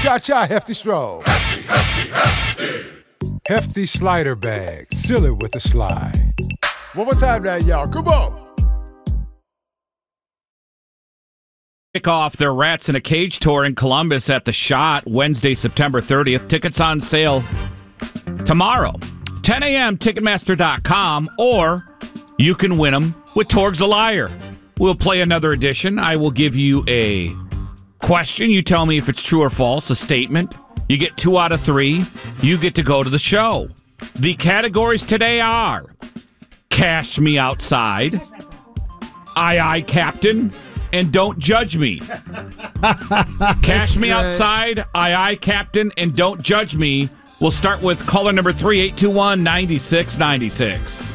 Cha-cha, hefty stroll. Hefty slider bag. Seal it with a slide. One more time now, y'all. Come on. Kick off their Rats in a Cage tour in Columbus at The Shot Wednesday, September 30th. Tickets on sale tomorrow. 10 a.m. Ticketmaster.com, or you can win them with Torg's a Liar. We'll play another edition. I will give you a question. You tell me if it's true or false, a statement. You get 2 out of 3. You get to go to the show. The categories today are Cash Me Outside, Aye, Captain, and Don't Judge Me. Cash Me Outside, Aye, Captain, and Don't Judge Me. We'll start with caller number 3, 821-9696.